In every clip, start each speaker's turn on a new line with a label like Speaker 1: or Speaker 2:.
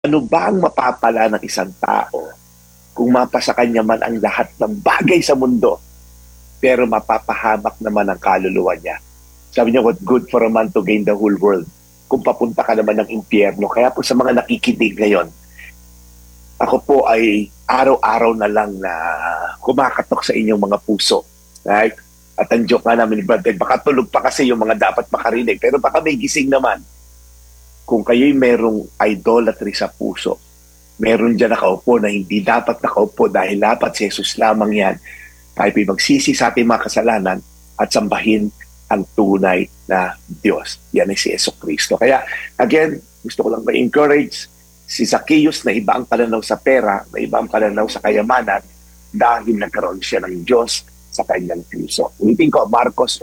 Speaker 1: Ano ba ang mapapala ng isang tao kung mapasa kanya man ang lahat ng bagay sa mundo, pero mapapahamak naman ang kaluluwa niya? Sabi niya, what good for a man to gain the whole world kung papunta ka naman ng impyerno? Kaya po sa mga nakikinig ngayon, ako po ay araw-araw na lang na kumakatok sa inyong mga puso. Right? At ang joke nga namin ni Brad Ted, baka tulog pa kasi yung mga dapat makarinig, pero baka may gising naman. Kung kayo'y merong idolatry sa puso, meron dyan nakaupo na hindi dapat nakaupo dahil dapat si Jesus lamang yan. Tayo magsisi sa ating mga kasalanan at sambahin ang tunay na Diyos. Yan ay si Yesu Cristo. Kaya, again, gusto ko lang ma-encourage si Zacchaeus na iba ang pananaw sa pera, na iba ang pananaw sa kayamanan dahil nagkaroon siya ng Diyos sa kanyang puso. Ulitin ko, Marcos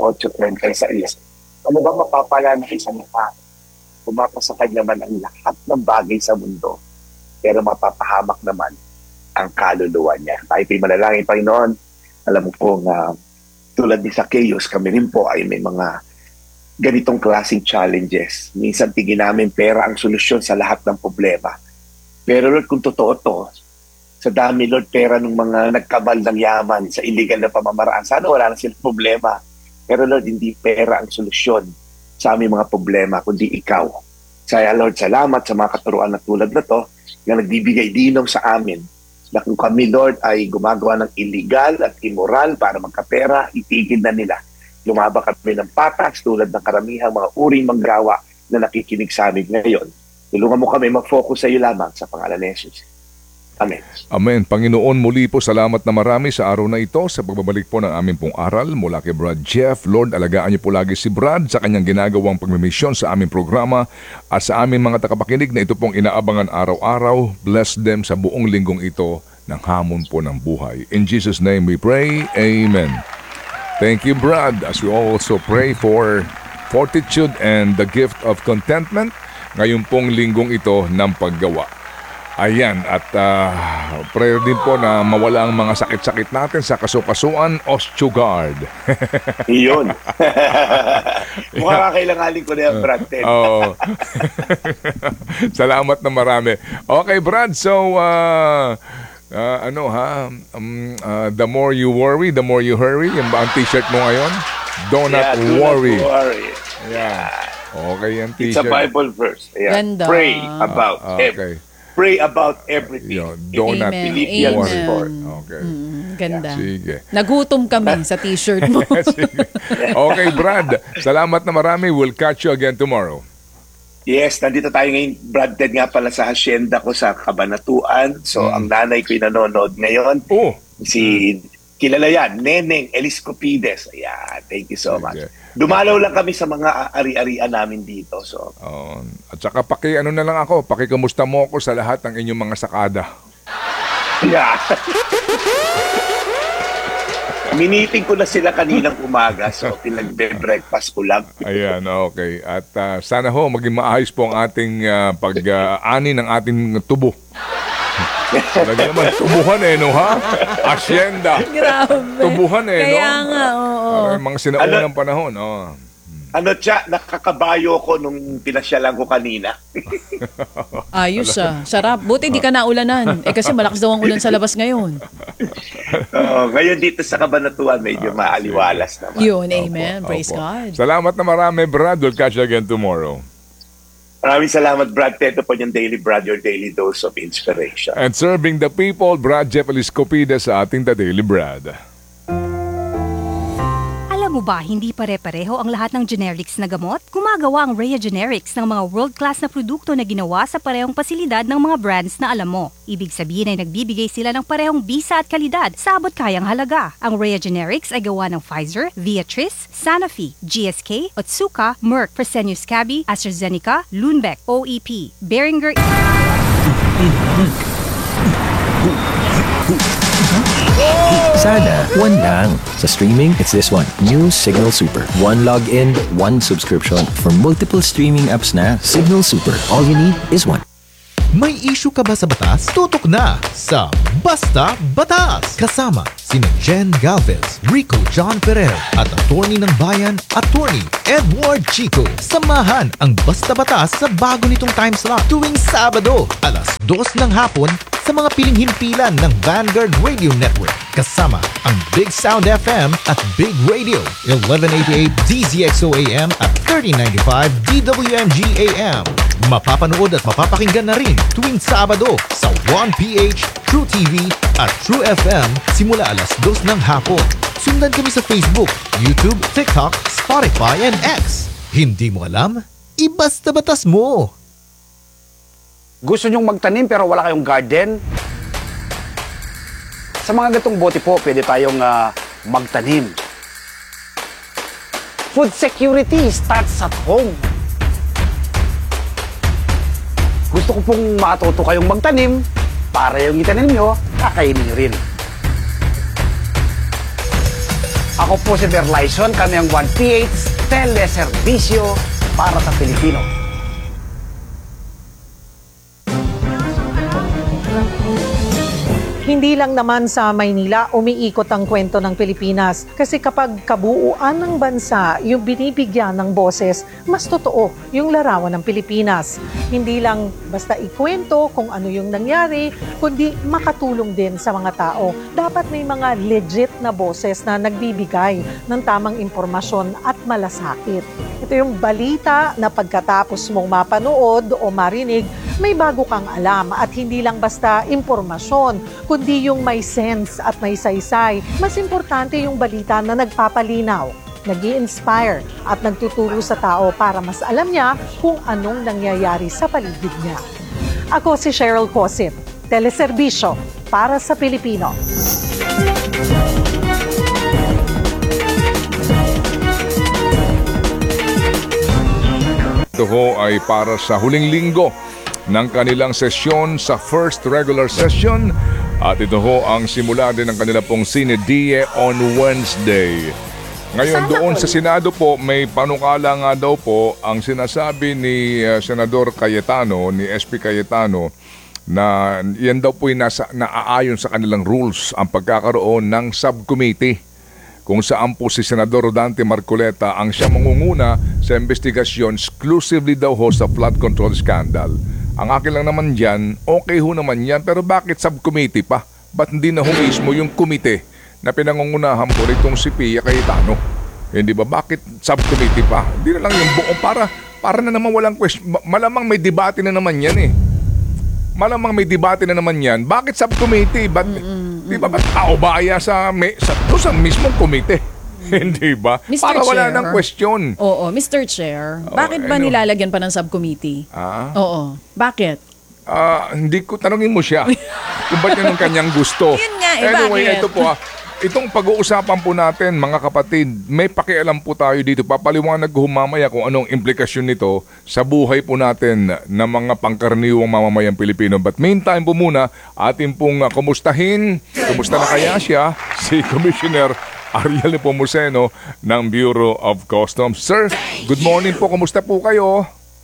Speaker 1: 8:36. Ano ba mapapala ng isang tao? Pumapasa kanya man ang lahat ng bagay sa mundo, pero mapapahamak naman ang kaluluwa niya. Tayo po'y manalangin, Panginoon. Alam mo pong tulad ni Zacchaeus, kami rin po ay may mga ganitong klaseng challenges. Minsan tingin namin pera ang solusyon sa lahat ng problema. Pero Lord, kung totoo to, sa dami, Lord, pera ng mga nagkabal ng yaman sa illegal na pamamaraan, sana wala na silang problema. Pero Lord, hindi pera ang solusyon sa aming mga problema, kundi ikaw. Kaya Lord, salamat sa mga katuruan na tulad na to, na nagbibigay dinaw sa amin, na kung kami, Lord, ay gumagawa ng illegal at immoral para magkapera, itigil na nila. Lumaba kami ng patas tulad ng karamihang mga uring manggawa na nakikinig sa amin ngayon. Tulungan mo kami mag-focus sa iyo lamang sa pangalan ni Jesus. Amen.
Speaker 2: Amen. Panginoon, muli po salamat na marami sa araw na ito sa pagbabalik po ng aming pong aral mula kay Brad Jeff. Lord, alagaan niyo po lagi si Brad sa kanyang ginagawang pagmimisyon sa aming programa at sa aming mga tagapakinig na ito pong inaabangan araw-araw. Bless them sa buong linggong ito ng hamon po ng buhay. In Jesus' name we pray. Amen. Thank you, Brad, as we also pray for fortitude and the gift of contentment ngayon pong linggong ito ng paggawa. Ayan, at prayer din po na mawala ang mga sakit-sakit natin sa kasukasuan, OsteoGuard.
Speaker 1: Iyon. Mukha kailanganin ko na yan, Brad Ted.
Speaker 2: Oo. Salamat na marami. Okay, Brad, so the more you worry, the more you hurry. Yan ba ang t-shirt mo ngayon? Do not worry.
Speaker 1: Do not worry.
Speaker 2: Yeah. Okay, yan
Speaker 1: It's
Speaker 2: t-shirt.
Speaker 1: a Bible verse.
Speaker 3: Ganda.
Speaker 1: Pray about
Speaker 2: okay.
Speaker 1: Pray about everything.
Speaker 2: Do not
Speaker 1: Philippians
Speaker 2: worry.
Speaker 1: 4.
Speaker 2: Okay.
Speaker 3: Ganda.
Speaker 2: Sige.
Speaker 3: Nagutom kami sa t-shirt mo.
Speaker 2: Sige. Okay, Brad. Salamat na marami. We'll catch you again tomorrow.
Speaker 1: Yes, nandito tayo ngayon, Brad Ted, nga pala sa hacienda ko sa Cabanatuan. So, ang nanay ko'y nanonood ngayon.
Speaker 2: Oh.
Speaker 1: Si, kilala yan, Neneng Eliscopides. Ayan, thank you so much.
Speaker 2: Okay.
Speaker 1: Dumalaw lang kami sa mga ari-arian namin dito. So,
Speaker 2: At saka ano na lang ako, pakikamusta mo ako sa lahat ng inyong mga sakada.
Speaker 1: yeah. Miniting ko na sila kaninang umaga, so pinagbe-breakfast ko lang.
Speaker 2: Ayan, okay. At sana ho, maging maayos po ang ating pag-ani ng ating tubo. Talaga naman, tubuhan no ha? Asyenda.
Speaker 3: Grabe.
Speaker 2: Tubuhan no?
Speaker 3: Kaya nga, oo.
Speaker 2: Mga sinaunang panahon,
Speaker 1: Ano siya, nakakabayo ko nung pinasyalan ko kanina.
Speaker 3: Ayos sarap. Buti di ka naulanan. Kasi malakas daw ang ulan sa labas ngayon.
Speaker 1: Ngayon dito sa Cabanatuan, medyo maaliwalas naman.
Speaker 3: Yun, amen. Praise God.
Speaker 2: Salamat na marami, Brad. We'll catch you again tomorrow.
Speaker 1: Maraming salamat, Brad. Ito po yung Daily Brad, your daily dose of inspiration.
Speaker 2: And serving the people, Brad Jeff Eliscopides sa ating The Daily Brad.
Speaker 4: Alam mo ba, hindi pare-pareho ang lahat ng generics na gamot? Gumagawa ang Rhea Generics ng mga world-class na produkto na ginawa sa parehong pasilidad ng mga brands na alam mo. Ibig sabihin ay nagbibigay sila ng parehong bisa at kalidad sa abot kayang halaga. Ang Rhea Generics ay gawa ng Pfizer, Viatris, Sanofi, GSK, Otsuka, Merck, Fresenius Kabi, AstraZeneca, Lundbeck, OEP, Boehringer.
Speaker 5: Sana, one lang. Sa streaming, it's this one. New Signal Super. One login, one subscription. For multiple streaming apps na, Signal Super. All you need is one.
Speaker 6: May issue ka ba sa batas? Tutok na sa Basta Batas! Kasama sina Jen Galvez, Rico John Ferrer at attorney ng bayan, attorney Edward Chico. Samahan ang Basta Batas sa bago nitong time slot tuwing Sabado, alas 2 ng hapon sa mga piling himpilan ng Vanguard Radio Network. Kasama ang Big Sound FM at Big Radio, 1188 DZXO AM at 3095 DWMG AM. Mapapanood at mapapakinggan na rin tuwing Sabado sa 1PH, True TV at True FM simula alas 2 ng hapon. Sundan kami sa Facebook, YouTube, TikTok, Spotify, and X. Hindi mo alam? Ibasta batas mo!
Speaker 7: Gusto nyong magtanim pero wala kayong garden? Sa mga gatong bote po, pwede tayong magtanim. Food security starts at home. Gusto ko pong matuto kayong magtanim para yung itanim nyo, kakainin nyo rin. Ako po si Berlyson, kami ang 1PH Teleservisyo para sa Pilipino.
Speaker 8: Hindi lang naman sa Maynila umiikot ang kwento ng Pilipinas kasi kapag kabuuan ng bansa yung binibigyan ng boses, mas totoo yung larawan ng Pilipinas. Hindi lang basta ikwento kung ano yung nangyari, kundi makatulong din sa mga tao. Dapat may mga legit na boses na nagbibigay ng tamang impormasyon at malasakit. Ito yung balita na pagkatapos mong mapanood o marinig, may bago kang alam at hindi lang basta impormasyon, kundi yung may sense at may saysay. Mas importante yung balita na nagpapalinaw, nag-i-inspire at nagtuturo sa tao para mas alam niya kung anong nangyayari sa paligid niya. Ako si Cheryl Cosit, Teleserbisyo para sa Pilipino.
Speaker 2: Ito ho ay para sa huling linggo ng kanilang sesyon sa first regular session at ito ho ang simula din ng kanila pong Sine Die on Wednesday. Ngayon doon sa Senado po may panukala nga daw po ang sinasabi ni Senador Cayetano, ni SP Cayetano na yan daw po yung naaayon sa kanilang rules ang pagkakaroon ng subcommittee kung saan po si Senador Rodante Marcoleta ang siya mangunguna sa investigasyon exclusively daw ho sa flood control scandal. Ang akin lang naman dyan, okay ho naman yan, pero bakit subcommittee pa? Ba't hindi na ho mismo yung komite na pinangungunahan po nitong si Pia Cayetano? Hindi ba? Bakit subcommittee pa? Hindi na lang yung buong para na naman walang question. Malamang may debate na naman yan eh. Malamang may debate na naman yan. Bakit subcommittee? Di ba ba't kaobaya sa mismong komite? Hindi ba?
Speaker 3: Mr.
Speaker 2: Para wala
Speaker 3: Chair.
Speaker 2: ng question.
Speaker 3: Oo, Mr. Chair. Bakit ba nilalagyan pa ng subcommittee? Oo. Bakit?
Speaker 2: Hindi ko, tanongin mo siya. Kung ba't yun ang kanyang gusto.
Speaker 3: Yun nga,
Speaker 2: Anyway,
Speaker 3: bakit?
Speaker 2: ito po itong pag-uusapan po natin, mga kapatid, may pakialam po tayo dito. Papaliwanag ko mamaya kung anong implikasyon nito sa buhay po natin ng mga pangkaraniwang mamamayang Pilipino. But meantime po muna, atin pong kumustahin. Kumusta na kaya siya? Si Commissioner Ariel Nepomuceno ng Bureau of Customs. Sir, good morning po. Kumusta po kayo?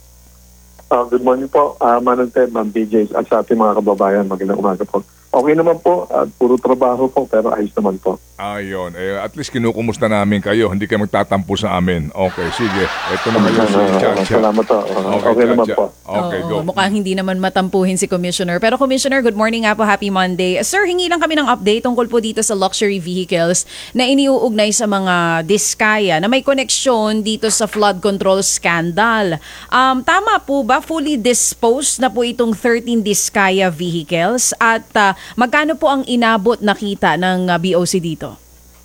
Speaker 9: Good morning po, Manong Ted, Ma'am BJ, at sa ating mga kababayan. Magandang umaga po. Okay naman po, at puro trabaho po, pero ayos naman po.
Speaker 2: Ayun, at least kinukumusta namin kayo, hindi kayo magtatampo sa amin. Okay, sige. Ito na kayo si Chacha.
Speaker 9: Salamat po. Okay naman po.
Speaker 2: Okay, go.
Speaker 3: Mukhang hindi naman matampuhin si Commissioner. Pero Commissioner, good morning nga po. Happy Monday. Sir, hingi lang kami ng update tungkol po dito sa luxury vehicles na iniuugnay sa mga diskaya na may koneksyon dito sa flood control scandal. Tama po ba? Fully disposed na po itong 13 diskaya vehicles at magkano po ang inabot na kita ng BOC dito?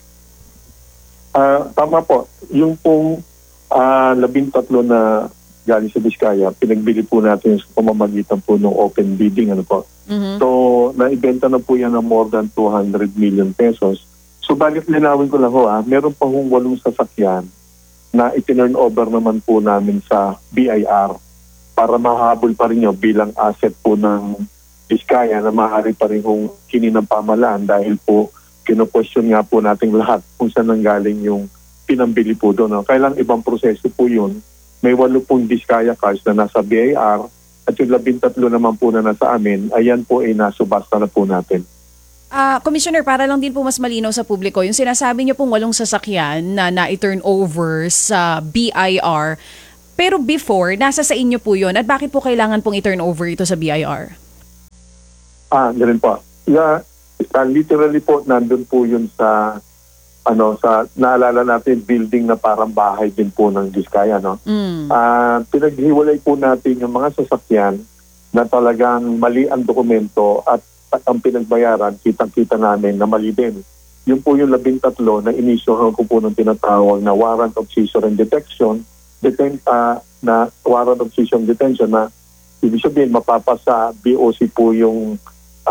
Speaker 9: Tama po. Yung pong 13 na galing sa Biskaya, pinagbili po natin sa pamamagitan po ng open bidding. Ano po. So, naibenta na po yan ng more than 200 million pesos. So, bakit linawin ko lang ho, meron pa hong 8 sasakyan na itinurn over naman po namin sa BIR para mahabol pa rin yun bilang asset po ng Biskaya na maaari pa rin kung kinin ng pamalaan dahil po kino-question nga po nating lahat kung saan nanggaling yung pinambili po doon. Kailang ibang proseso po yun. May 8 pong Biskaya cars na nasa BIR at yung 13 naman po na nasa amin, ayan po ay nasubasta na po natin.
Speaker 3: Commissioner, para lang din po mas malinaw sa publiko, yung sinasabi niyo pong 8 sasakyan na na-turn over sa BIR, pero before, nasa sa inyo po yun. At bakit po kailangan pong i-turn over ito sa BIR?
Speaker 9: Ganun po. Literally po, nandun po yun sa naalala natin, building na parang bahay din po ng Diskaya, no? Pinaghiwalay po natin yung mga sasakyan na talagang mali ang dokumento at ang pinagbayaran, kitang-kita namin na mali din. Yun po yung 13 na inisyohan ko po ng tinatawag na warrant of seizure and detection, na warrant of seizure and detention na ibig sabihin mapapasa BOC po yung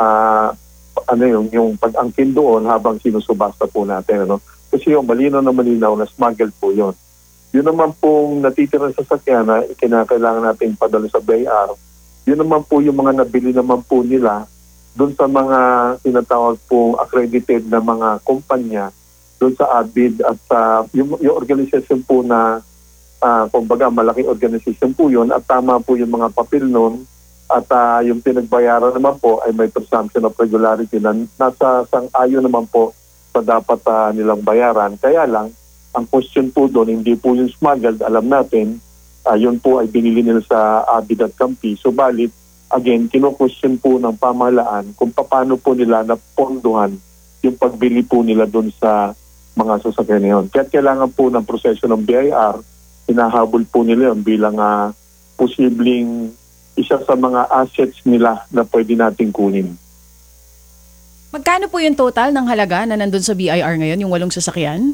Speaker 9: yung pag-angkin doon habang sinusubasta po natin. Ano? Kasi yung malinaw na smuggled po yun. Yun naman pong natitira sa sasakyan na kinakailangan natin padala sa BIR, yun naman po yung mga nabili naman po nila doon sa mga tinatawag po accredited na mga kumpanya doon sa ABID at yung organization po na kumbaga malaking organization po yun at tama po yung mga papel nun at yung pinagbayaran naman po ay may presumption of regularity na nasa sang-ayon naman po sa dapat nilang bayaran. Kaya lang, ang question po doon, hindi po yung smuggled, alam natin, yun po ay binili nila sa ABID at Campi. Subalit, again, kino-question po ng pamahalaan kung paano po nila napondohan yung pagbili po nila doon sa mga sasakyan na yun. Kaya kailangan po ng proseso ng BIR, hinahabol po nila yun bilang posibleng isa sa mga assets nila na pwede nating kunin.
Speaker 3: Magkano po yung total ng halaga na nandun sa BIR ngayon, yung 8 sasakyan?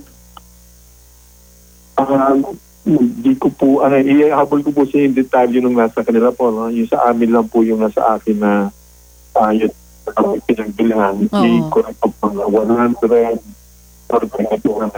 Speaker 9: Hindi ko po, ihabol ko po siya yung detalye nung nasa kanila po. No? Yung sa amin lang po yung nasa akin na yung pinagbilihan. I-correct po mga 114,744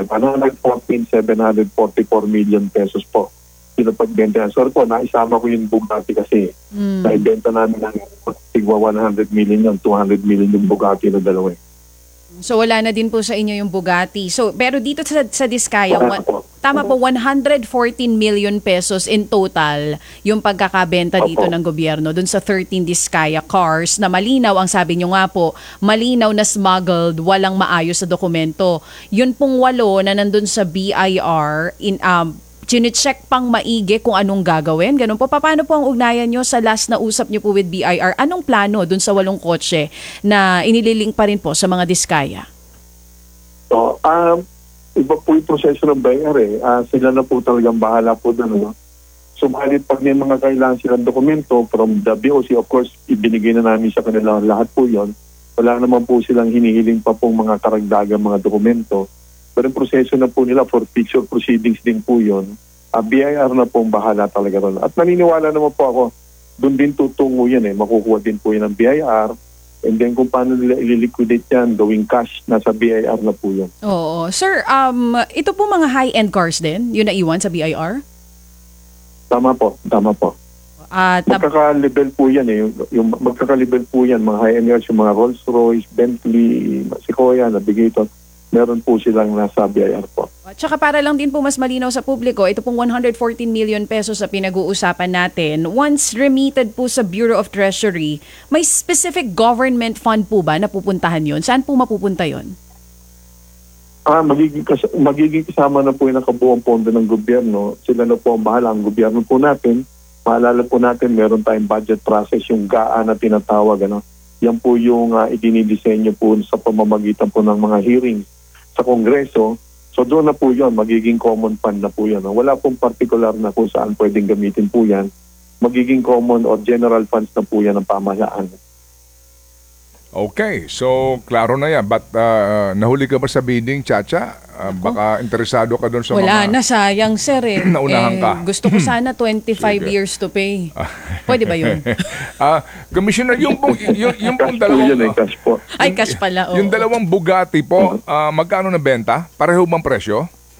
Speaker 9: million pesos po. Pinapagbenta. Sorry po, naisama ko yung Bugatti kasi naibenta namin ng tigwa 100 million yung 200 million yung Bugatti na dalawa.
Speaker 3: So wala na din po sa inyo yung Bugatti. So pero dito sa Diskaya, tama po 114 million pesos in total yung pagkakabenta dito ng gobyerno dun sa 13 Diskaya cars na malinaw, ang sabi nyo nga po, malinaw na smuggled, walang maayos sa dokumento. Yun pong 8 na nandun sa BIR chine-check pang maigi kung anong gagawin. Ganun po. Paano po ang ugnayan nyo sa last na usap nyo po with BIR? Anong plano dun sa 8 kotse na inililink pa rin po sa mga Diskaya?
Speaker 9: So, iba po yung proseso ng BIR eh. Sila na po talagang bahala po dun. No? Subalit pag may mga kailangan silang dokumento from the BOC, of course, ibinigay na namin sa kanila lahat po yon. Wala naman po silang hinihiling pa pong mga karagdagang mga dokumento. Pero yung proseso na po nila for future proceedings din po yun, BIR na po ang bahala talaga ron. At naniniwala naman po ako, doon din tutungo yan eh. Makukuha din po yan ng BIR. And then kung paano nila ililiquidate yan, gawing cash, nasa BIR na po yun.
Speaker 3: Oo. Sir, ito po mga high-end cars din, yung naiwan sa BIR?
Speaker 9: Tama po. Magkaka-level po yan eh. Yung magkaka-level po yan, mga high-end cars, yung mga Rolls-Royce, Bentley, Sequoia, Navigator, meron po silang nasa BIR po.
Speaker 3: At saka para lang din po mas malinaw sa publiko, ito pong 114 million pesos na pinag-uusapan natin, once remitted po sa Bureau of Treasury, may specific government fund po ba na pupuntahan yun? Saan po mapupunta yun?
Speaker 9: Magiging kasama na po yung nakabuong pondo ng gobyerno. Sila na po ang bahala. Ang gobyerno po natin, maalala po natin, meron tayong budget process, yung GAA na tinatawag. Yan po yung idinidisenyo po sa pamamagitan po ng mga hearings sa Kongreso. So doon na po yun, magiging common fund na po yan. Wala pong particular na kung saan pwedeng gamitin po yan. Magiging common or general funds na po yan ng pamahalaan.
Speaker 2: Okay, so klaro na yan. But nahuli ka ba sa bidding, Chacha? Baka interesado ka doon sa
Speaker 3: Wala na, sayang sir eh.
Speaker 2: Naunahan ka.
Speaker 3: Gusto ko sana 25 years to pay. Pwede ba yun?
Speaker 2: Commissioner, yung pong dalawang...
Speaker 9: cash po.
Speaker 3: Ay, cash pala.
Speaker 2: Yung dalawang Bugatti po, magkano na benta? Pareho bang presyo?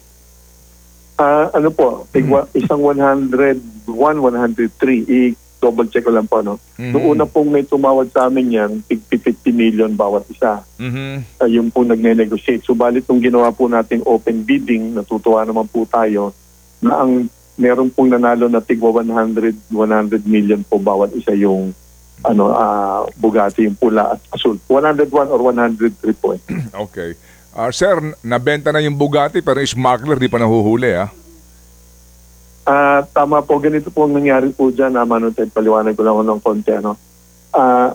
Speaker 9: Isang 101, 103. Double check ko lang po, no? Noong una pong may tumawad sa amin yan, 50 million bawat isa. Yung pong nagne-negotiate. Subalit nung ginawa po natin open bidding, natutuwa naman po tayo na ang meron pong nanalo na tigwa 100 million po bawat isa yung Bugatti, yung pula at asul. 101 or 103 po.
Speaker 2: Okay. Sir, nabenta na yung Bugatti pero yung smuggler di pa nahuhuli, ha?
Speaker 9: Tama po, ganito po ang nangyari po dyan. Paliwanag ko lang ng konti.